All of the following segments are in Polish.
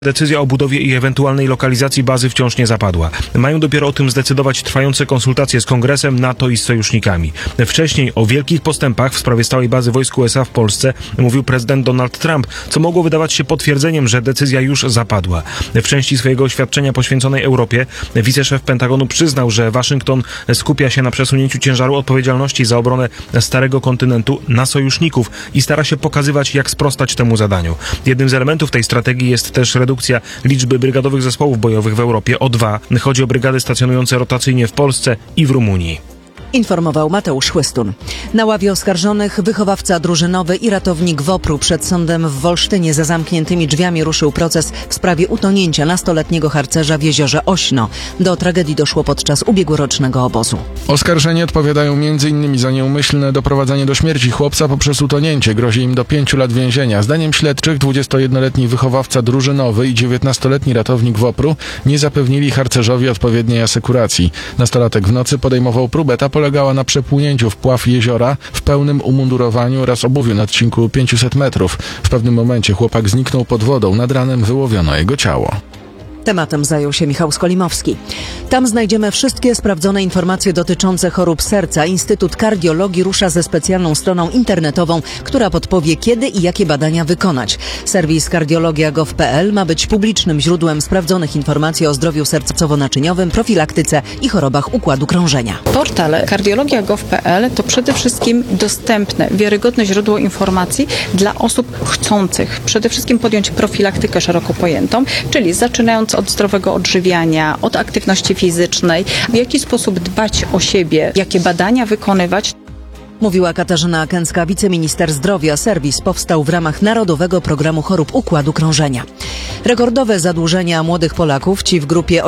Decyzja o budowie i ewentualnej lokalizacji bazy wciąż nie zapadła. Mają dopiero o tym zdecydować trwające konsultacje z Kongresem, NATO i z sojusznikami. Wcześniej o wielkich postępach w sprawie stałej bazy wojsk USA w Polsce mówił prezydent Donald Trump, co mogło wydawać się potwierdzeniem, że decyzja już zapadła. W części swojego oświadczenia poświęconej Europie wiceszef Pentagonu przyznał, że Waszyngton skupia się na przesunięciu ciężaru odpowiedzialności za obronę starego kontynentu na sojuszników i stara się pokazywać, jak sprostać temu zadaniu. Jednym z elementów tej strategii jest też redukcja liczby brygadowych zespołów bojowych w Europie o 2. Chodzi o brygady stacjonujące rotacyjnie w Polsce i w Rumunii. Informował Mateusz Chłystun. Na ławie oskarżonych wychowawca drużynowy i ratownik WOPR-u przed sądem w Wolsztynie za zamkniętymi drzwiami ruszył proces w sprawie utonięcia nastoletniego harcerza w jeziorze Ośno. Do tragedii doszło podczas ubiegłorocznego obozu. Oskarżeni odpowiadają m.in. za nieumyślne doprowadzenie do śmierci chłopca poprzez utonięcie. Grozi im do 5 lat więzienia. Zdaniem śledczych 21-letni wychowawca drużynowy i 19-letni ratownik WOPR-u nie zapewnili harcerzowi odpowiedniej asekuracji. Nastolatek w nocy podejmował próbę. Ta polegała na przepłynięciu w pław jeziora w pełnym umundurowaniu oraz obuwiu na odcinku 500 metrów. W pewnym momencie chłopak zniknął pod wodą. Nad ranem wyłowiono jego ciało. Tematem zajął się Michał Skolimowski. Tam znajdziemy wszystkie sprawdzone informacje dotyczące chorób serca. Instytut Kardiologii rusza ze specjalną stroną internetową, która podpowie, kiedy i jakie badania wykonać. Serwis kardiologia.gov.pl ma być publicznym źródłem sprawdzonych informacji o zdrowiu sercowo-naczyniowym, profilaktyce i chorobach układu krążenia. Portal kardiologia.gov.pl to przede wszystkim dostępne, wiarygodne źródło informacji dla osób chcących przede wszystkim podjąć profilaktykę szeroko pojętą, czyli zaczynając od zdrowego odżywiania, od aktywności fizycznej, w jaki sposób dbać o siebie, jakie badania wykonywać. Mówiła Katarzyna Kęcka, wiceminister zdrowia. Serwis powstał w ramach Narodowego Programu Chorób Układu Krążenia. Rekordowe zadłużenia młodych Polaków, ci w grupie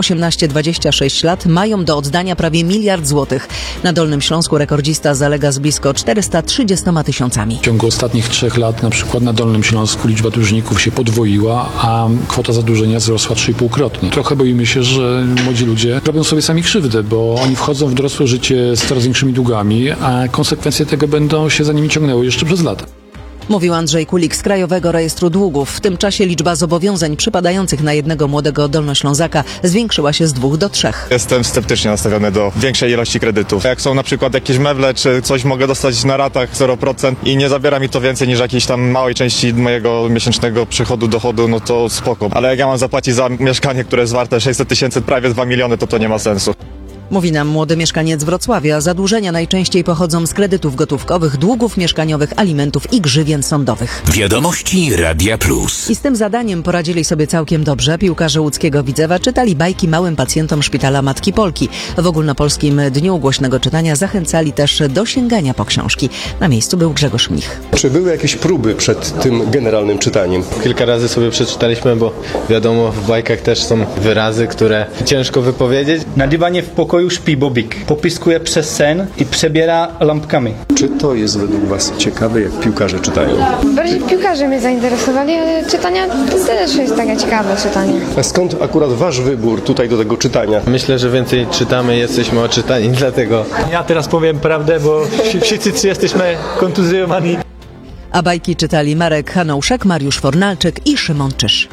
18-26 lat, mają do oddania prawie 1 miliard złotych. Na Dolnym Śląsku rekordzista zalega z blisko 430 tysiącami. W ciągu ostatnich 3 lat na przykład na Dolnym Śląsku liczba dłużników się podwoiła, a kwota zadłużenia wzrosła 3,5-krotnie. Trochę boimy się, że młodzi ludzie robią sobie sami krzywdę, bo oni wchodzą w dorosłe życie z coraz większymi długami, a konsekwencje tego będą się za nimi ciągnęły jeszcze przez lata. Mówił Andrzej Kulik z Krajowego Rejestru Długów. W tym czasie liczba zobowiązań przypadających na jednego młodego Dolnoślązaka zwiększyła się z 2 do 3. Jestem sceptycznie nastawiony do większej ilości kredytów. Jak są na przykład jakieś meble, czy coś mogę dostać na ratach 0% i nie zabiera mi to więcej niż jakiejś tam małej części mojego miesięcznego przychodu, dochodu, no to spoko. Ale jak ja mam zapłacić za mieszkanie, które jest warte 600 tysięcy, prawie 2 miliony, to nie ma sensu. Mówi nam młody mieszkaniec Wrocławia. Zadłużenia najczęściej pochodzą z kredytów gotówkowych, długów mieszkaniowych, alimentów i grzywien sądowych. Wiadomości Radia Plus. I z tym zadaniem poradzili sobie całkiem dobrze. Piłkarze łódzkiego Widzewa czytali bajki małym pacjentom Szpitala Matki Polki. W ogólnopolskim Dniu Głośnego Czytania zachęcali też do sięgania po książki. Na miejscu był Grzegorz Mnich. Czy były jakieś próby przed tym generalnym czytaniem? Kilka razy sobie przeczytaliśmy, bo wiadomo, w bajkach też są wyrazy, które ciężko wypowiedzieć. Na dywanie w pokoju śpi Bobik. Popiskuje przez sen i przebiera lampkami. Czy to jest według Was ciekawe, jak piłkarze czytają? Bardziej piłkarze mnie zainteresowali, ale czytania to też jest takie ciekawe czytanie. A skąd akurat Wasz wybór tutaj do tego czytania? Myślę, że więcej czytamy, jesteśmy oczytani, dlatego. Ja teraz powiem prawdę, bo wszyscy jesteśmy kontuzjowani. A bajki czytali Marek Hanouszek, Mariusz Fornalczyk i Szymon Czyż.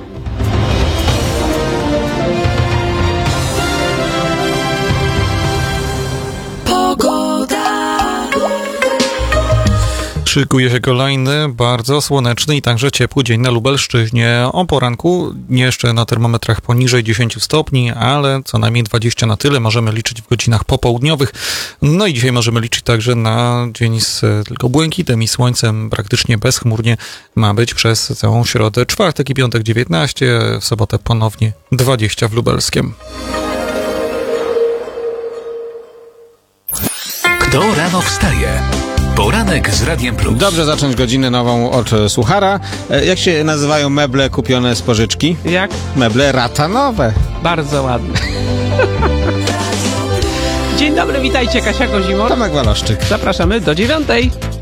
Szykuje się kolejny, bardzo słoneczny i także ciepły dzień na Lubelszczyźnie. O poranku jeszcze na termometrach poniżej 10 stopni, ale co najmniej 20 na tyle możemy liczyć w godzinach popołudniowych. No i dzisiaj możemy liczyć także na dzień z tylko błękitem i słońcem. Praktycznie bezchmurnie ma być przez całą środę. Czwartek i piątek 19, w sobotę ponownie 20 w Lubelskiem. Kto rano wstaje? Poranek z Radiem Plus. Dobrze zacząć godzinę nową od suchara. Jak się nazywają meble kupione z pożyczki? Jak? Meble ratanowe. Bardzo ładne. Dzień dobry, witajcie, Kasia Kozimor. Tomek Waloszczyk. Zapraszamy do 9:00.